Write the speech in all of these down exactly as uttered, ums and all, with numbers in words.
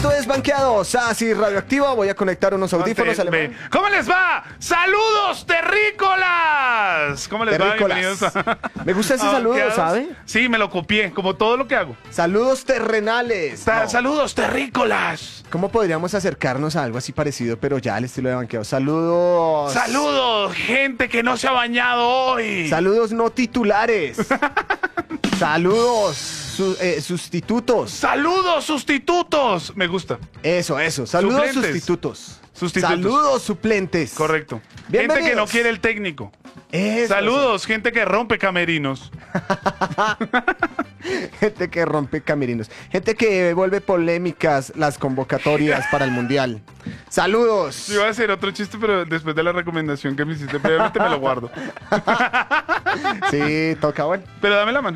Esto es Banqueados, así radioactivo. Voy a conectar unos audífonos. Ve, ve. ¿Cómo les va? ¡Saludos, terrícolas! ¿Cómo les terrícolas. va? Bienvenidos a... Me gusta ese saludo, ¿sabe? Sí, me lo copié, como todo lo que hago. Saludos terrenales. Ta No. Saludos, terrícolas. ¿Cómo podríamos acercarnos a algo así parecido, pero ya al estilo de Banqueados? Saludos. Saludos, gente que no se ha bañado hoy. Saludos no titulares. Saludos su- eh, sustitutos. Saludos, sustitutos. Me gusta. Eso, eso. Saludos Suplentes. sustitutos. Sustitutos. Saludos suplentes. Correcto. Gente Bienvenidos. que no quiere el técnico. Eso, Saludos, gente que rompe camerinos. Gente que rompe camerinos. Gente que vuelve polémicas las convocatorias para el Mundial. Saludos. Yo iba a hacer otro chiste, pero después de la recomendación que me hiciste previamente me lo guardo. Sí, toca, bueno. Pero dame la mano.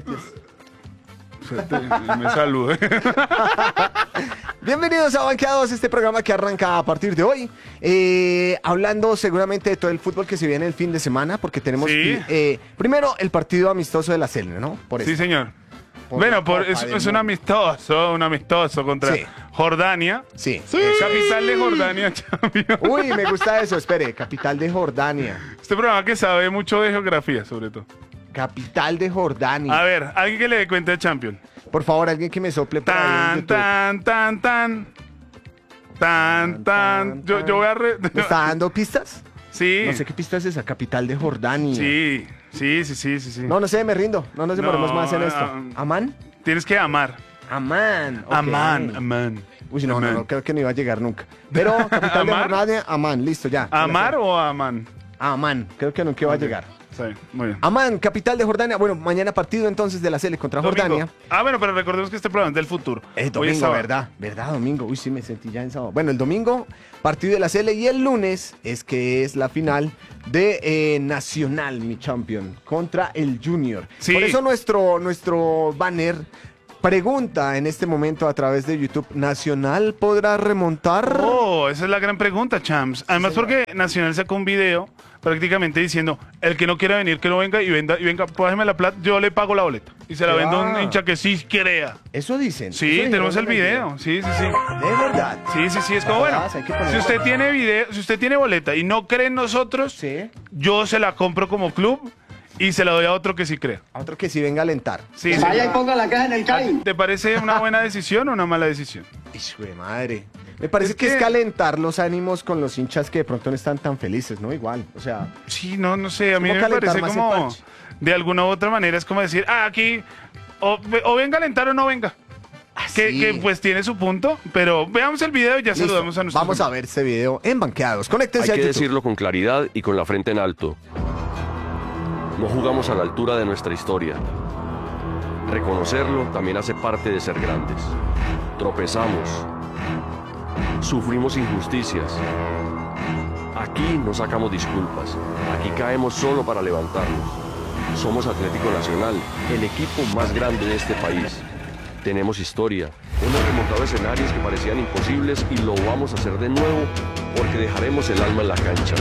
Me saludo. Bienvenidos a Banqueados, este programa que arranca a partir de hoy. Eh, hablando seguramente de todo el fútbol que se viene el fin de semana, porque tenemos Sí. eh, primero el partido amistoso de la C L, ¿no? Por eso. Sí, señor. Por bueno, la por, Copa es, del es un Mundo. amistoso, un amistoso contra Sí. Jordania. Sí. Capital de Jordania, champion. Uy, me gusta eso. Espere, capital de Jordania. Este programa que sabe mucho de geografía, sobre todo. Capital de Jordania. A ver, alguien que le dé cuenta de Champion. Por favor, alguien que me sople por ahí en Tan, YouTube. tan, tan, tan. Tan, tan. Yo, yo voy a... Re... ¿Me está dando pistas? Sí. No sé qué pista es esa, capital de Jordania. Sí, sí, sí, sí, sí, sí. No, no sé, me rindo. No nos demoremos No, más en esto. ah, ¿Amán? Tienes que amar. Amán. ok. Amán, amán. Uy, no, no, Amán. no, creo que no iba a llegar nunca. Pero, capital de ¿Amar? Jordania, Amán, listo, ya. ¿Amar o aman? Amán, creo que nunca iba a llegar. Sí, muy bien. Amán, capital de Jordania. Bueno, mañana partido entonces de la C L contra Domingo. Jordania. Ah, bueno, pero recordemos que este programa es del futuro. Es Hoy domingo, sábado. ¿verdad? ¿Verdad, domingo? Uy, sí, me sentí ya en sábado. Bueno, el domingo, partido de la C L y el lunes es que es la final de eh, Nacional, mi champion, contra el Junior. Sí. Por eso nuestro, nuestro banner pregunta en este momento a través de YouTube, ¿Nacional podrá remontar? Oh, esa es la gran pregunta, Champs. Además, porque Nacional sacó un video prácticamente diciendo, el que no quiera venir, que no venga y venda, y venga, págame la plata, yo le pago la boleta. Y se la Ah. vendo a un hincha que sí crea. Eso dicen. Sí, eso tenemos el dijeron en video. Sí, sí, sí. De verdad. Sí, sí, sí, es como, bueno, Hay que ponerlo. si usted tiene video, si usted tiene boleta y no cree en nosotros, Sí. yo se la compro como club y se la doy a otro que sí crea. A otro que sí venga a alentar. Sí, sí. Vaya y ponga la caja en el C A I. ¿Te parece una buena decisión o una mala decisión? Hijo de madre. Me parece Es que, es que- calentar los ánimos con los hinchas que de pronto no están tan felices, ¿no? Igual, o sea, Sí, no, no sé, a mí ¿Cómo me calentar parece más el como, parche? de alguna u otra manera, es como decir, ah, aquí, o, o venga a alentar o no venga. Que, sí. que, pues tiene su punto, pero veamos el video y ya listo. saludamos a nuestros Vamos a ver este video en Banqueados. Conéctense Hay que a YouTube. decirlo con claridad y con la frente en alto. No jugamos a la altura de nuestra historia. Reconocerlo también hace parte de ser grandes. Tropezamos. Sufrimos injusticias. Aquí no sacamos disculpas. Aquí caemos solo para levantarnos. Somos Atlético Nacional, el equipo más grande de este país. Tenemos historia. Hemos remontado escenarios que parecían imposibles y lo vamos a hacer de nuevo porque dejaremos el alma en la cancha.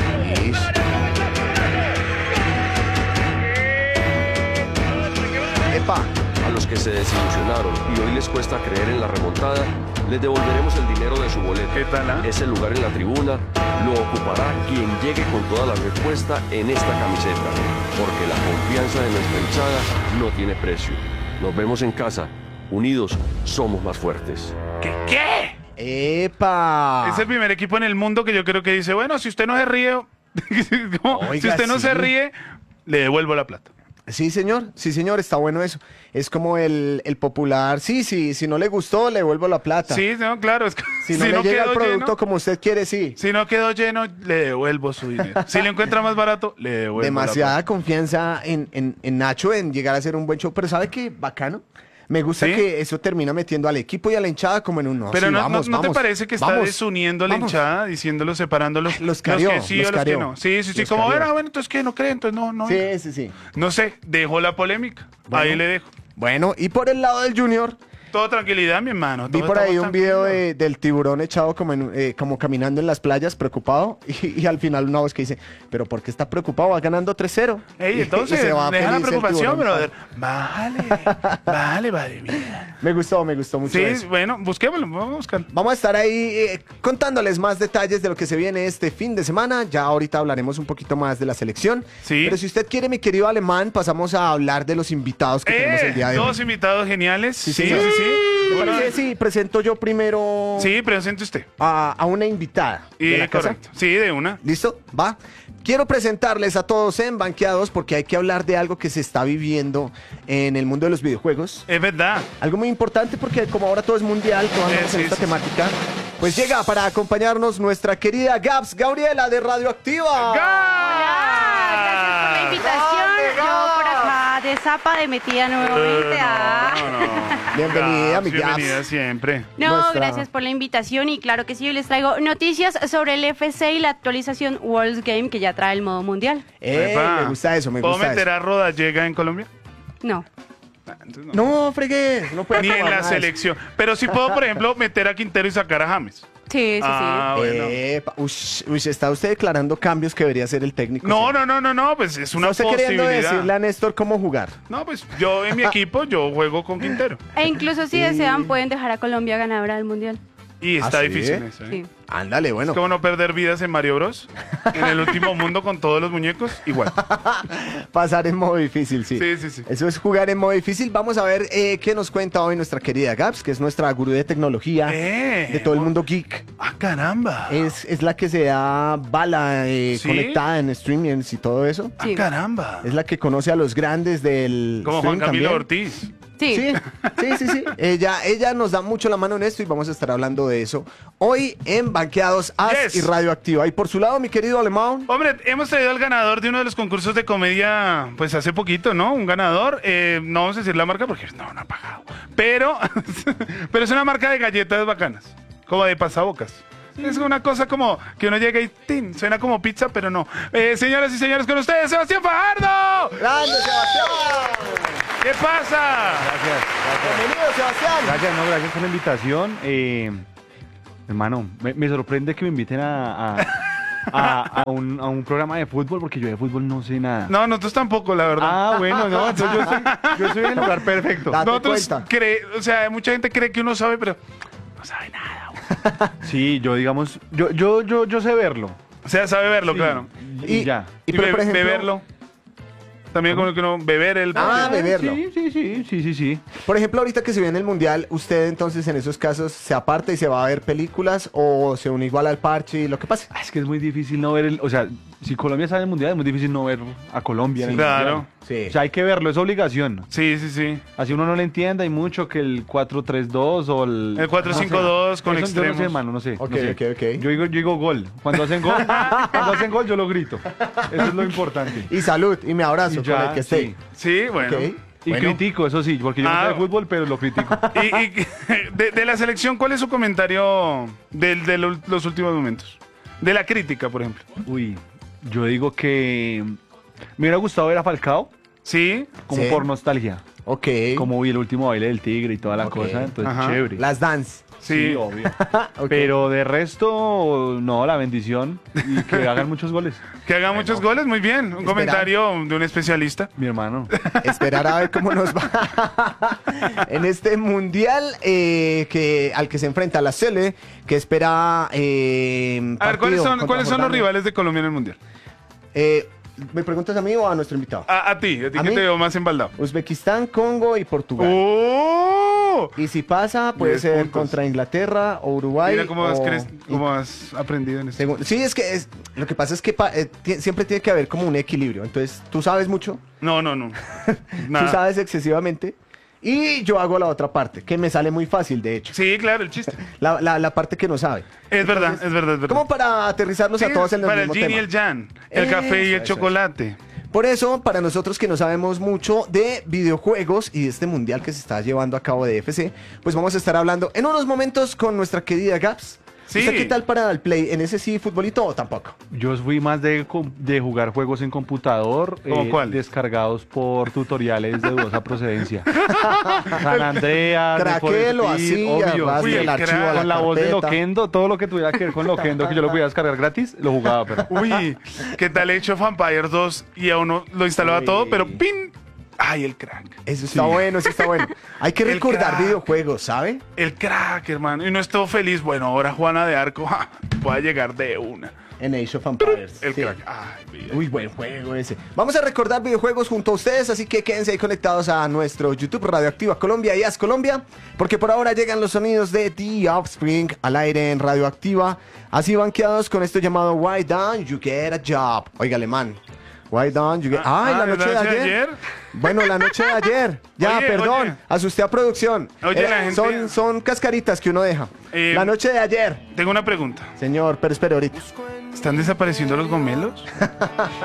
Epa, A los que se desilusionaron y hoy les cuesta creer en la remontada, les devolveremos el dinero de su boleto. ¿Qué tal, ah? Ese lugar en la tribuna lo ocupará quien llegue con toda la respuesta en esta camiseta, porque la confianza de nuestra hinchada no tiene precio. Nos vemos en casa. Unidos somos más fuertes. ¿Qué? ¿Qué? epa. Es el primer equipo en el mundo que yo creo que dice, bueno, si usted no se ríe, como, Oiga, si usted no sí. se ríe, le devuelvo la plata. Sí, señor, sí, señor, está bueno eso. Es como el, el popular, sí, sí, si no le gustó, le devuelvo la plata. Sí, no, claro. Es que, Si no le llega el producto como usted quiere, sí. Si no quedó lleno, le devuelvo su dinero. Si le encuentra más barato, le devuelvo la Demasiada confianza en, en, en Nacho en llegar a hacer un buen show. Pero ¿sabe qué? Bacano. Me gusta ¿Sí? que eso termina metiendo al equipo y a la hinchada como en un no. Pero sí, no, no- vamos, ¿no te vamos, parece que está vamos, desuniendo a la vamos. hinchada, diciéndolo, separándolos? Los carió, que sí los o los carió. que no. Sí, sí, sí. Los Como, carió. bueno, bueno, entonces que no cree, entonces no, no. Sí, sí, sí. No sé, dejó la polémica. Bueno. Ahí le dejo. Bueno, y por el lado del Junior, Todo tranquilidad, mi hermano. Vi todo por ahí estamos un video tranquilos. de- del tiburón echado como, en, eh, como caminando en las playas, preocupado, y, y al final una voz que dice, ¿pero por qué está preocupado? Va ganando tres cero. Ey, Y- y entonces, se va deja la feliz el preocupación, tiburón. brother. Bájale, bájale, madre mía. Me gustó, me gustó mucho Sí, eso. bueno, busquémoslo, vamos a buscarlo. Vamos a estar ahí eh, contándoles más detalles de lo que se viene este fin de semana. Ya ahorita hablaremos un poquito más de la selección. Sí. Pero si usted quiere, mi querido Alemán, pasamos a hablar de los invitados que tenemos el día de hoy. Dos invitados geniales. Sí, sí, señor. sí. sí. ¿Te Uno- parece si presento yo primero Sí, presente usted. a, a una invitada Y de la casa? correcto. Sí, de una. ¿Listo? Va. Quiero presentarles a todos en Banqueados porque hay que hablar de algo que se está viviendo en el mundo de los videojuegos. Es verdad. Algo muy importante porque como ahora todo es mundial, todos Eh, andamos sí, en esta sí, temática. Pues llega para acompañarnos nuestra querida Gabs Gabriela de Radioactiva. Hola, gracias por la invitación. ¡Grande, Yo Gabs! por acá de zapa de metida nuevamente. ah. No, no, no. Bienvenida, mi Gabs. Bienvenida siempre. No, Nuestra- gracias por la invitación y claro que sí, hoy les traigo noticias sobre el F C y la actualización World Game que ya trae el modo mundial. Eh, Epa. me gusta eso, me ¿Puedo gusta meter eso. a Rodallega en Colombia? No. Ah, entonces no. No, fregué, no puede Ni en tomar la nada de eso. selección. Pero sí puedo, por ejemplo, meter a Quintero y sacar a James. Sí, sí, Ah, bueno. Epa, ush, ush, está usted declarando cambios que debería hacer el técnico. No, sí. no, no, no, no, pues es una ¿Está usted queriendo posibilidad. decirle a Néstor cómo jugar? No, pues yo en mi equipo yo juego con Quintero. sí. E incluso si Y- desean pueden dejar a Colombia ganadora del mundial. Y está ¿Ah, sí? difícil eso, ¿eh? Sí. Ándale, bueno. Es como no perder vidas en Mario Bros. En el último mundo con todos los muñecos, igual. Pasar en modo difícil, sí. Sí, sí, sí. Eso es jugar en modo difícil. Vamos a ver eh, qué nos cuenta hoy nuestra querida Gabs, que es nuestra gurú de tecnología Eh, de todo el mundo geek. ¡Ah, caramba! Es, es la que se da bala eh, ¿Sí? conectada en streamings y todo eso. ¡Ah, Sí. caramba! Es la que conoce a los grandes del Como Juan stream Camilo también. Ortiz. Sí. Sí, sí, sí, sí. Ella, ella nos da mucho la mano en esto y vamos a estar hablando de eso hoy en Banqueados As Yes. y Radioactiva. Y por su lado, mi querido Alemán. Hombre, hemos traído al ganador de uno de los concursos de comedia, pues hace poquito, ¿no? Un ganador, eh, no vamos a decir la marca porque no, no ha pagado. Pero, pero es una marca de galletas bacanas, como de pasabocas. Es una cosa como que uno llega y ¡tin! Suena como pizza, pero no. Eh, señoras y señores, con ustedes, Sebastián Fajardo. ¡Grande, Sebastián! ¿Qué pasa? Gracias, gracias. Bienvenido, Sebastián. Gracias, no, gracias por la invitación. Eh, hermano, me, me sorprende que me inviten a, a, a- a un, a un programa de fútbol porque yo de fútbol no sé nada. No, nosotros tampoco, la verdad. Ah, bueno, no, entonces yo soy, yo soy en el lugar perfecto. Date Nosotros cuenta. cree, o sea, mucha gente cree que uno sabe, pero no sabe nada. Sí, yo digamos, yo, yo, yo, yo sé verlo. O sea, sabe verlo, Sí, claro. Y, Y- ya. Y, Y pero, be- por ejemplo- beberlo. También como que uno beber el Ah, partido. beberlo. Sí, sí, sí, sí, sí, sí. Por ejemplo, ahorita que se viene el mundial, ¿usted entonces en esos casos se aparta y se va a ver películas o se une igual al parche y lo que pase? Ah, Es que es muy difícil no ver el, o sea, si Colombia sale en el mundial es muy difícil no ver a Colombia en el Claro. mundial. Sí. O sea, hay que verlo, es obligación. Sí, sí, sí. Así uno no le entienda, hay mucho que el cuatro tres dos o el... El cuatro cinco dos con Eso yo extremos. no sé, hermano, no sé. Ok, no sé. ok, ok. Yo digo, yo digo gol. Cuando hacen gol, cuando hacen gol yo lo grito. Eso es lo importante. Y salud, y me abrazo Y con ya, el que esté. sí. Sí, bueno. Ok. Y Bueno. critico, eso sí, porque yo Ah. no sé de fútbol, pero lo critico. Y, y- de, de la selección, ¿cuál es su comentario del- de, lo- los últimos momentos? De la crítica, por ejemplo. Uy, yo digo que me hubiera gustado ver a Falcao Sí. como Sí. por nostalgia. Ok. Como vi el último baile del tigre y toda la Ok. cosa, entonces Ajá. chévere. Las dance. Sí. Sí, obvio. Ok. Pero de resto, no, la bendición y que hagan muchos goles. Que haga muchos goles, muy bien. Un Esperar. comentario de un especialista. Mi hermano. Esperar a ver cómo nos va en este mundial eh, que, al que se enfrenta la Sele, que espera. Eh, A ver, ¿cuáles partido son, contra ¿cuáles son los Jordania. rivales de Colombia en el Mundial? Eh, ¿Me preguntas a mí o a nuestro invitado? A, a ti, a ti ¿A que mí? te veo más embaldado. Uzbekistán, Congo y Portugal. ¡Oh! Y si pasa, puede diez ser puntos. contra Inglaterra o Uruguay. Mira cómo has, o- cre- cómo has aprendido en esto. Según- sí, es que es- lo que pasa es que pa- eh, ti- siempre tiene que haber como un equilibrio. Entonces, tú sabes mucho, No, no, no. tú Nada. sabes excesivamente, y yo hago la otra parte, que me sale muy fácil, de hecho. Sí, claro, el chiste. La, la- la parte que no sabe. Es verdad, es verdad, es verdad. Como para aterrizarlos a Sí, todos en el para el mismo yin y tema. el yang, el café y Eso, el eso, chocolate. Por eso, para nosotros que no sabemos mucho de videojuegos y de este mundial que se está llevando a cabo de F C, pues vamos a estar hablando en unos momentos con nuestra querida Gaps Sí. ¿Usted qué tal para el Play? ¿En ese sí futbolito o tampoco? Yo fui más de, com- de jugar juegos en computador, ¿Cómo cuáles? descargados por tutoriales de dudosa procedencia. San Andreas, Need for Craqué lo Speed, hacía, obvio. vas Uy, del el archivo crack. a la Con la voz de carpeta. Loquendo, todo lo que tuviera que ver con Loquendo, que yo lo podía descargar gratis, lo jugaba, pero... Uy, ¿qué tal Age of Empires dos? Y a uno lo instalaba Uy. todo, pero ¡pin! ¡Ay, el crack! Eso está bueno, eso está bueno. Hay que El recordar crack. videojuegos, ¿sabe? El crack, hermano. Y no estuvo feliz. Bueno, ahora Juana de Arco ja, pueda llegar de una. En Age of Empires. El sí. crack. Ay, vida. Uy, buen juego ese. Vamos a recordar videojuegos junto a ustedes, así que quédense ahí conectados a nuestro YouTube Radioactiva Colombia y As Colombia, porque por ahora llegan los sonidos de The Offspring al aire en Radioactiva, así banqueados con esto llamado Why Don't You Get a Job. Oiga, alemán. Why don't you get... Ah, ¡Ay, la ah, noche de ayer! Bueno, la noche de ayer. Ya, Oye, perdón. oye. Asusté a producción. Oye, la gente- son, son cascaritas que uno deja. Eh, la noche de ayer. Tengo una pregunta. Señor, pero espere ahorita. ¿Están desapareciendo los gomelos?